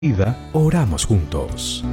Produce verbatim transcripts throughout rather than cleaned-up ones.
Vida, oramos juntos.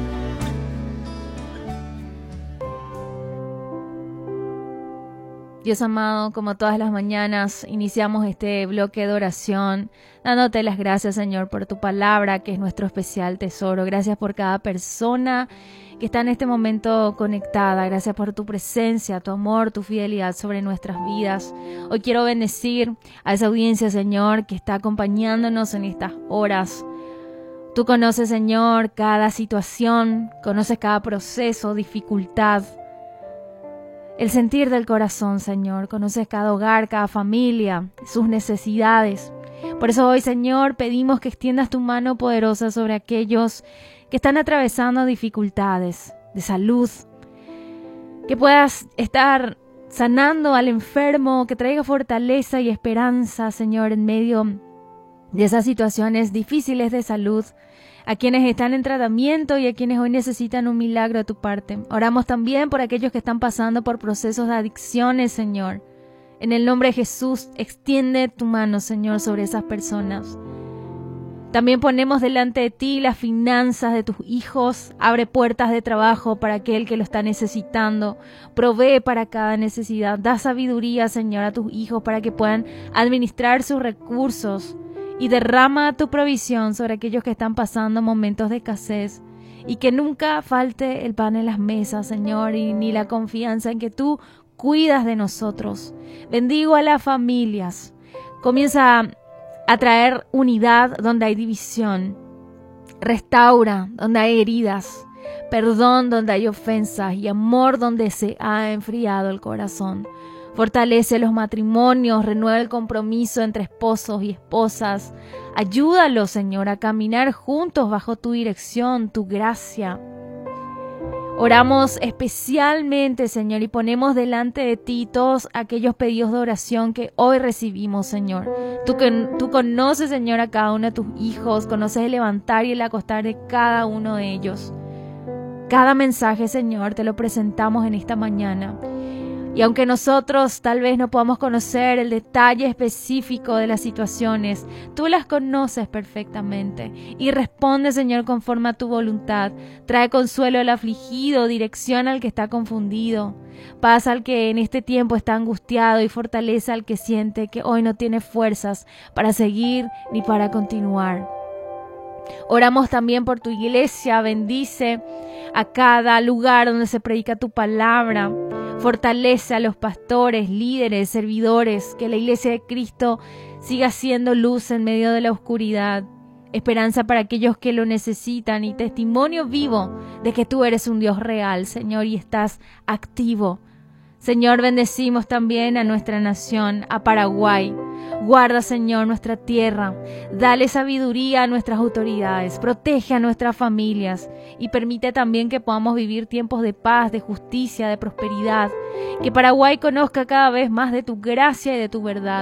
Dios amado, como todas las mañanas, iniciamos este bloque de oración, dándote las gracias, Señor, por tu palabra, que es nuestro especial tesoro. Gracias por cada persona que está en este momento conectada. Gracias por tu presencia, tu amor, tu fidelidad sobre nuestras vidas. Hoy quiero bendecir a esa audiencia, Señor, que está acompañándonos en estas horas. Tú conoces, Señor, cada situación, conoces cada proceso, dificultad, el sentir del corazón, Señor. Conoces cada hogar, cada familia, sus necesidades. Por eso hoy, Señor, pedimos que extiendas tu mano poderosa sobre aquellos que están atravesando dificultades de salud. Que puedas estar sanando al enfermo, que traiga fortaleza y esperanza, Señor, en medio de esas situaciones difíciles de salud, a quienes están en tratamiento y a quienes hoy necesitan un milagro de tu parte. Oramos también por aquellos que están pasando por procesos de adicciones, Señor. En el nombre de Jesús, extiende tu mano, Señor, sobre esas personas. También ponemos delante de ti las finanzas de tus hijos. Abre puertas de trabajo para aquel que lo está necesitando. Provee para cada necesidad. Da sabiduría, Señor, a tus hijos para que puedan administrar sus recursos. Y derrama tu provisión sobre aquellos que están pasando momentos de escasez. Y que nunca falte el pan en las mesas, Señor, y ni la confianza en que tú cuidas de nosotros. Bendigo a las familias. Comienza a traer unidad donde hay división. Restaura donde hay heridas. Perdón donde hay ofensas. Y amor donde se ha enfriado el corazón. Fortalece los matrimonios, renueva el compromiso entre esposos y esposas. Ayúdalos, Señor, a caminar juntos bajo tu dirección, tu gracia. Oramos especialmente, Señor, y ponemos delante de ti todos aquellos pedidos de oración que hoy recibimos, Señor. Tú, que, tú conoces, Señor, a cada uno de tus hijos, conoces el levantar y el acostar de cada uno de ellos. Cada mensaje, Señor, te lo presentamos en esta mañana. Y aunque nosotros tal vez no podamos conocer el detalle específico de las situaciones, tú las conoces perfectamente. Y responde, Señor, conforme a tu voluntad. Trae consuelo al afligido, dirección al que está confundido. Paz al que en este tiempo está angustiado y fortaleza al que siente que hoy no tiene fuerzas para seguir ni para continuar. Oramos también por tu iglesia. Bendice a cada lugar donde se predica tu palabra. Fortalece a los pastores, líderes, servidores, que la iglesia de Cristo siga siendo luz en medio de la oscuridad, esperanza para aquellos que lo necesitan y testimonio vivo de que tú eres un Dios real, Señor, y estás activo. Señor, bendecimos también a nuestra nación, a Paraguay. Guarda, Señor, nuestra tierra. Dale sabiduría a nuestras autoridades. Protege a nuestras familias. Y permite también que podamos vivir tiempos de paz, de justicia, de prosperidad. Que Paraguay conozca cada vez más de tu gracia y de tu verdad.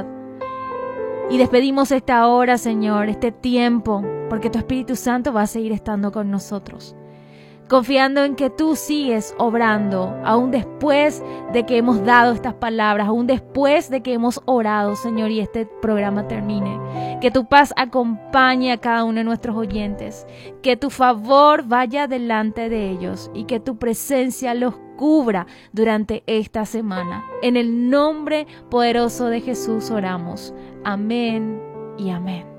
Y despedimos esta hora, Señor, este tiempo, porque tu Espíritu Santo va a seguir estando con nosotros. Confiando en que tú sigues obrando, aún después de que hemos dado estas palabras, aún después de que hemos orado, Señor, y este programa termine. Que tu paz acompañe a cada uno de nuestros oyentes, que tu favor vaya delante de ellos y que tu presencia los cubra durante esta semana. En el nombre poderoso de Jesús oramos. Amén y amén.